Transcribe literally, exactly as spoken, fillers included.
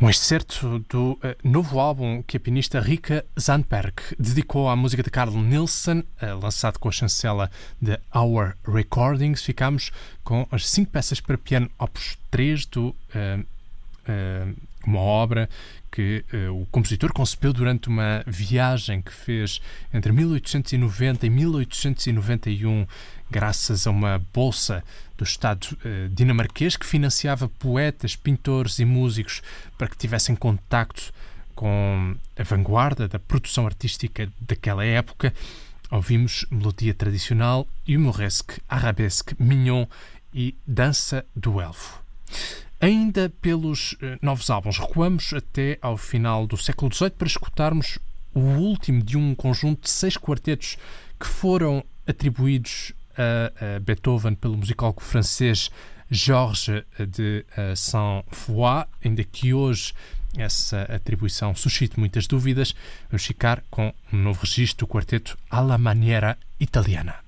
Um excerto do uh, novo álbum que a pianista Rika Zandberg dedicou à música de Carl Nielsen, uh, lançado com a chancela de Our Recordings. Ficámos com as cinco peças para piano Opus três, do, uh, uh, uma obra que uh, o compositor concebeu durante uma viagem que fez entre mil oitocentos e noventa e mil oitocentos e noventa e um, graças a uma bolsa do Estado uh, dinamarquês que financiava poetas, pintores e músicos para que tivessem contacto com a vanguarda da produção artística daquela época. Ouvimos melodia tradicional, humoresque, arabesque, mignon e dança do elfo. Ainda pelos uh, novos álbuns, recuamos até ao final do século dezoito para escutarmos o último de um conjunto de seis quartetos que foram atribuídos a, a Beethoven pelo musicólogo francês Georges de uh, Saint-Foy, ainda que hoje essa atribuição suscite muitas dúvidas. Vamos ficar com um novo registro do quarteto alla maniera italiana.